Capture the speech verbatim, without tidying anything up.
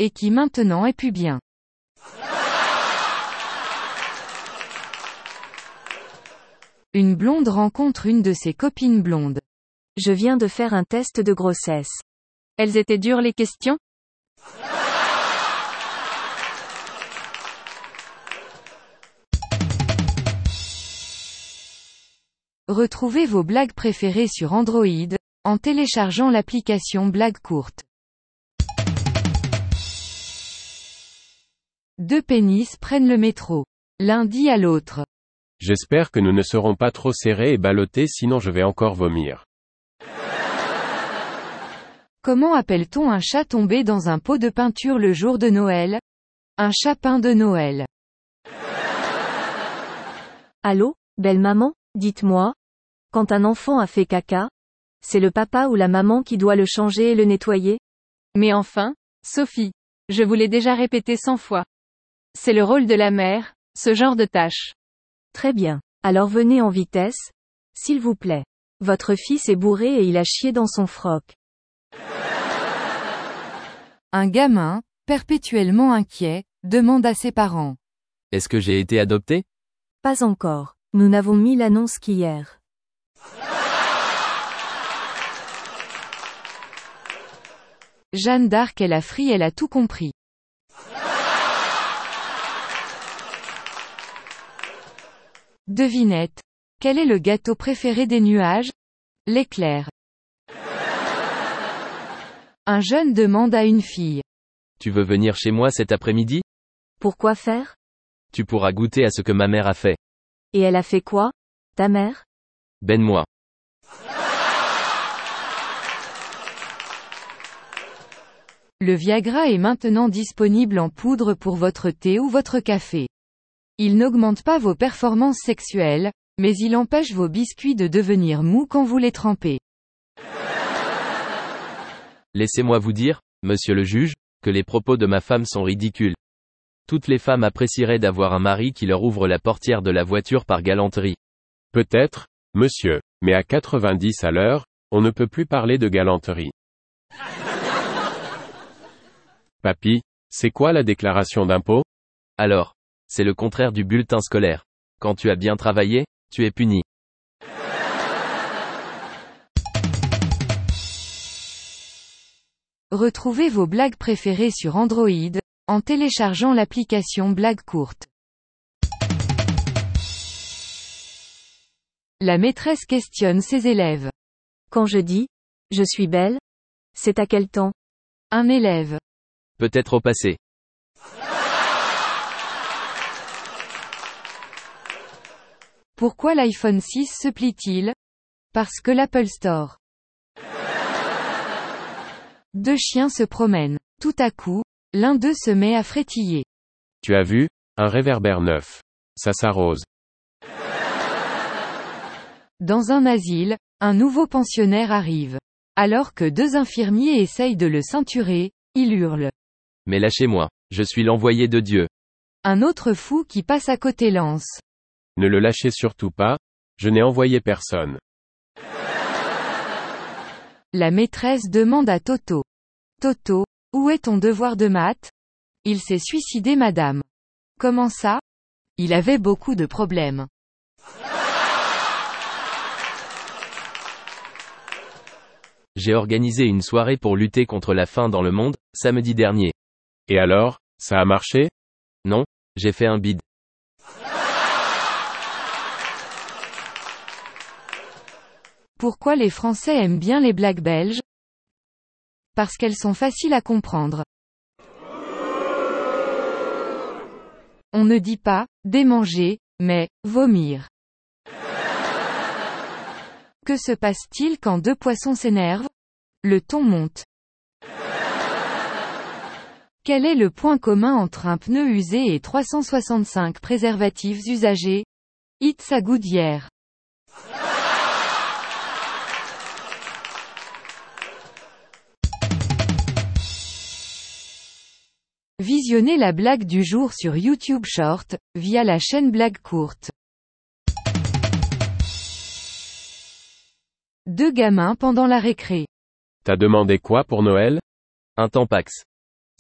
et qui maintenant est plus bien. Une blonde rencontre une de ses copines blondes. Je viens de faire un test de grossesse. Elles étaient dures les questions? Retrouvez vos blagues préférées sur Android, en téléchargeant l'application Blagues courtes. Deux pénis prennent le métro. L'un dit à l'autre. J'espère que nous ne serons pas trop serrés et ballottés sinon je vais encore vomir. Comment appelle-t-on un chat tombé dans un pot de peinture le jour de Noël? Un chapin de Noël. Allô, belle maman, dites-moi. Quand un enfant a fait caca, c'est le papa ou la maman qui doit le changer et le nettoyer? Mais enfin, Sophie, je vous l'ai déjà répété cent fois. C'est le rôle de la mère, ce genre de tâche. Très bien. Alors venez en vitesse, s'il vous plaît. Votre fils est bourré et il a chié dans son froc. Un gamin, perpétuellement inquiet, demande à ses parents. Est-ce que j'ai été adopté? Pas encore. Nous n'avons mis l'annonce qu'hier. Jeanne d'Arc est la frie, elle a tout compris. Devinette. Quel est le gâteau préféré des nuages? L'éclair. Un jeune demande à une fille. Tu veux venir chez moi cet après-midi? Pourquoi faire? Tu pourras goûter à ce que ma mère a fait. Et elle a fait quoi, ta mère? Ben-moi. Le Viagra est maintenant disponible en poudre pour votre thé ou votre café. Il n'augmente pas vos performances sexuelles, mais il empêche vos biscuits de devenir mous quand vous les trempez. Laissez-moi vous dire, monsieur le juge, que les propos de ma femme sont ridicules. Toutes les femmes apprécieraient d'avoir un mari qui leur ouvre la portière de la voiture par galanterie. Peut-être, monsieur, mais à quatre-vingt-dix à l'heure, on ne peut plus parler de galanterie. Papy, c'est quoi la déclaration d'impôt? Alors, c'est le contraire du bulletin scolaire. Quand tu as bien travaillé, tu es puni. Retrouvez vos blagues préférées sur Android, en téléchargeant l'application Blagues courtes. La maîtresse questionne ses élèves. Quand je dis « je suis belle », c'est à quel temps? Un élève. Peut-être au passé. Pourquoi l'iPhone six se plie-t-il? Parce que l'Apple Store. Deux chiens se promènent. Tout à coup, l'un d'eux se met à frétiller. Tu as vu? Un réverbère neuf. Ça s'arrose. Dans un asile, un nouveau pensionnaire arrive. Alors que deux infirmiers essayent de le ceinturer, il hurle. Mais lâchez-moi, je suis l'envoyé de Dieu. Un autre fou qui passe à côté lance. Ne le lâchez surtout pas, je n'ai envoyé personne. La maîtresse demande à Toto. Toto, où est ton devoir de maths? Il s'est suicidé madame. Comment ça? Il avait beaucoup de problèmes. J'ai organisé une soirée pour lutter contre la faim dans le monde, samedi dernier. Et alors, ça a marché? Non, j'ai fait un bide. Pourquoi les Français aiment bien les blagues belges? Parce qu'elles sont faciles à comprendre. On ne dit pas « démanger », mais « vomir ». Que se passe-t-il quand deux poissons s'énervent? Le ton monte. Quel est le point commun entre un pneu usé et trois cent soixante-cinq préservatifs usagés? It's a good year. Visionnez la blague du jour sur YouTube Short, via la chaîne Blagues courtes. Deux gamins pendant la récré. T'as demandé quoi pour Noël? Un Tampax.